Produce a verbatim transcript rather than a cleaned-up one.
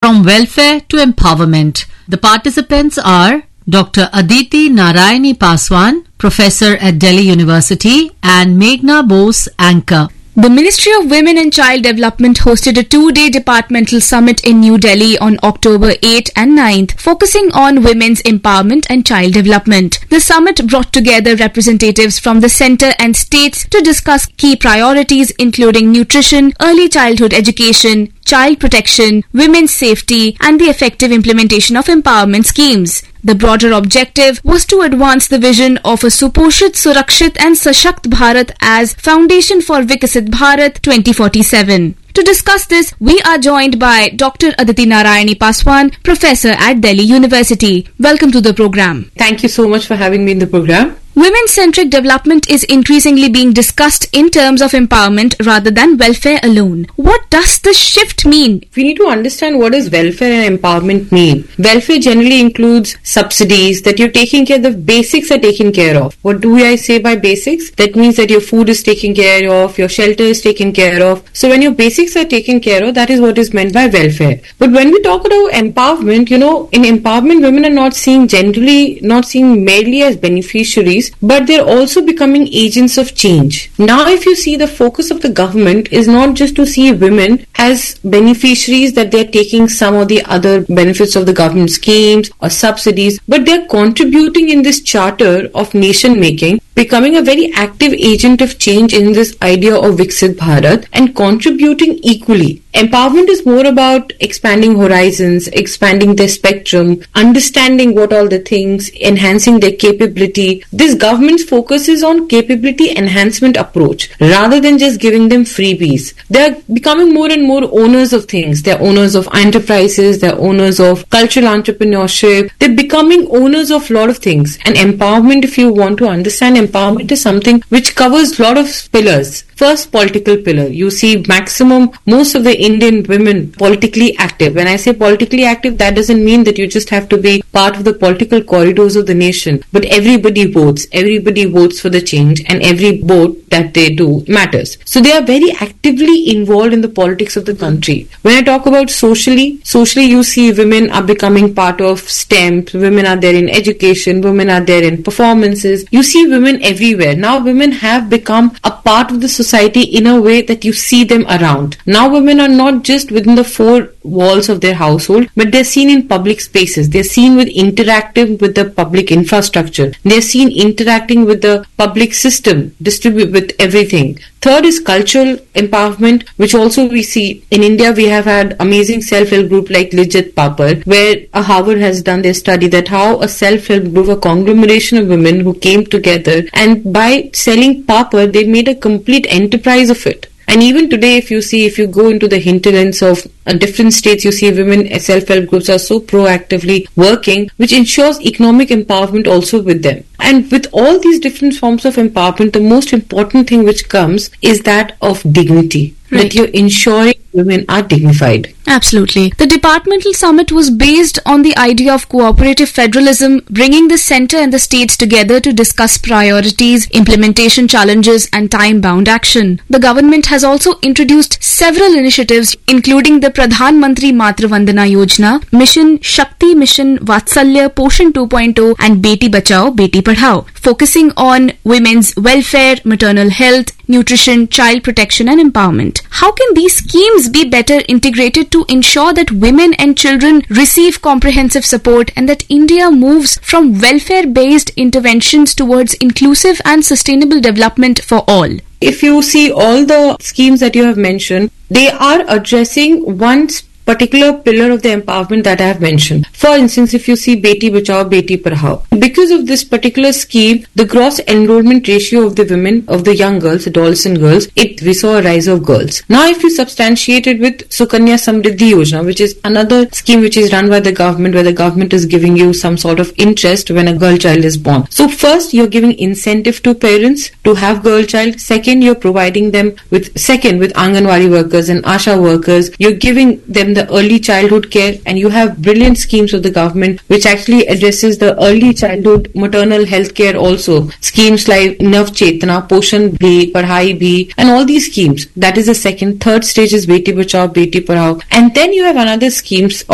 from welfare to empowerment. The participants are Doctor Aditi Narayani Paswan, Professor at Delhi University, and Meghna Bose, anchor. The Ministry of Women and Child Development hosted a two-day departmental summit in New Delhi on October eighth and ninth, focusing on women's empowerment and child development. The summit brought together representatives from the centre and states to discuss key priorities including nutrition, early childhood education, child protection, women's safety, and the effective implementation of empowerment schemes. The broader objective was to advance the vision of a Suposhit, Surakshit and Sashakt Bharat as foundation for Vikasit Bharat twenty forty-seven. To discuss this, we are joined by Doctor Aditi Narayani Paswan, Professor at Delhi University. Welcome to the program. Thank you so much for having me in the program. Women-centric development is increasingly being discussed in terms of empowerment rather than welfare alone. What does this shift mean? We need to understand what does welfare and empowerment mean. Welfare generally includes subsidies, that you're taking care, the basics are taken care of. What do I say by basics? That means that your food is taken care of, your shelter is taken care of. So when your basics are taken care of, that is what is meant by welfare. But when we talk about empowerment, you know, in empowerment, women are not seen generally, not seen merely as beneficiaries, but they're also becoming agents of change. Now, if you see, the focus of the government is not just to see women as beneficiaries, that they're taking some of the other benefits of the government schemes or subsidies, but they're contributing in this charter of nation making, becoming a very active agent of change in this idea of Viksit Bharat and contributing equally. Empowerment is more about expanding horizons, expanding their spectrum, understanding what all the things, enhancing their capability. This government's focus is on capability enhancement approach rather than just giving them freebies. They are becoming more and more owners of things. They're owners of enterprises, they're owners of cultural entrepreneurship. They're becoming owners of a lot of things. And empowerment, if you want to understand, empowerment is something which covers a lot of pillars. First, political pillar. You see maximum, most of the Indian women politically active. When I say politically active, that doesn't mean that you just have to be part of the political corridors of the nation, but everybody votes. Everybody votes for the change, and every vote that they do matters. So they are very actively involved in the politics of the country. When I talk about socially, socially you see women are becoming part of STEM, women are there in education, women are there in performances. You see women everywhere. Now women have become a part of the society in a way that you see them around. Now women are not just within the four walls of their household, but they're seen in public spaces. They're seen with interacting with the public infrastructure. They're seen interacting with the public system, distribute with everything. Third is cultural empowerment, which also we see in India. We have had amazing self-help group like Lijjat Papad, where a Harvard has done their study that how a self-help group, a conglomeration of women who came together, and by selling papad, they made a complete enterprise of it. And even today, if you see, if you go into the hinterlands of uh, different states, you see women self-help groups are so proactively working, which ensures economic empowerment also with them. And with all these different forms of empowerment, the most important thing which comes is that of dignity. Right. That you're ensuring women are dignified. Absolutely. The departmental summit was based on the idea of cooperative federalism, bringing the centre and the states together to discuss priorities, implementation challenges and time-bound action. The government has also introduced several initiatives, including the Pradhan Mantri Matra Vandana Yojana, Mission Shakti, Mission Vatsalya, Poshan two point oh and Beti Bachao, Beti Padhao, focusing on women's welfare, maternal health, nutrition, child protection and empowerment. How can these schemes be better integrated to ensure that women and children receive comprehensive support and that India moves from welfare-based interventions towards inclusive and sustainable development for all? If you see all the schemes that you have mentioned, they are addressing one particular pillar of the empowerment that I have mentioned. For instance, if you see Beti Bachao, Beti Padhao, because of this particular scheme, the gross enrollment ratio of the women, of the young girls, adolescent girls, it we saw a rise of girls. Now, if you substantiate it with Sukanya Samriddhi Yojana, which is another scheme which is run by the government, where the government is giving you some sort of interest when a girl child is born. So first, you're giving incentive to parents to have girl child. Second, you're providing them with, second, with Anganwadi workers and Asha workers, you're giving them the early childhood care, and you have brilliant schemes of the government which actually addresses the early childhood maternal health care also. Schemes like Nav Chetna, Poshan Bhi, Padhai Bhi, and all these schemes. That is the second. Third stage is Beti Bachao, Beti Padhao. And then you have another schemes